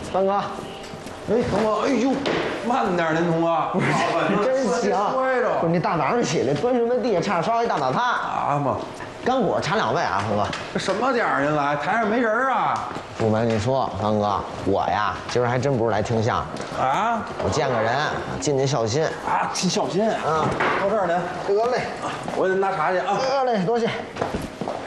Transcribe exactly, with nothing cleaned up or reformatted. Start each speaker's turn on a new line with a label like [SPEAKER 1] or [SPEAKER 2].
[SPEAKER 1] 三哥，
[SPEAKER 2] 哎，同哥，哎呦，慢点，您同哥，
[SPEAKER 1] 你真行！
[SPEAKER 2] 摔着。
[SPEAKER 1] 不是你大早上起来蹲什么地，差点烧一大马趴。
[SPEAKER 2] 啊嘛，
[SPEAKER 1] 干果尝两位啊，峰哥。
[SPEAKER 2] 这什么点儿您来？台上没人啊？
[SPEAKER 1] 不瞒你说，方哥，我呀，今儿还真不是来听相声
[SPEAKER 2] 啊，
[SPEAKER 1] 我见个人，尽尽孝心。
[SPEAKER 2] 啊，尽孝心啊！
[SPEAKER 1] 啊，
[SPEAKER 2] 到这儿呢。
[SPEAKER 1] 得嘞，
[SPEAKER 2] 我给您拿茶去啊。
[SPEAKER 1] 得嘞，多谢。